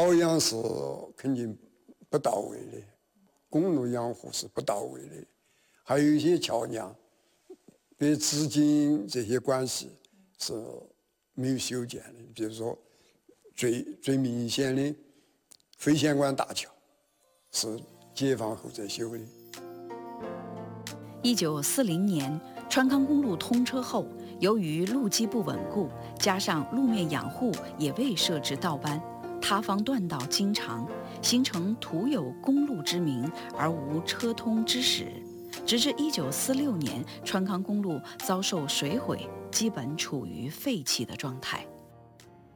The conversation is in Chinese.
保养是肯定不到位的，公路养护是不到位的，还有一些桥梁跟资金这些关系是没有修建的，比如说最明显的飞仙关大桥是解放后才修的。 1940年，川康公路通车后，由于路基不稳固，加上路面养护也未设置道弯，塌方断道经常，形成徒有公路之名而无车通之实。直至1946年，川康公路遭受水毁，基本处于废弃的状态。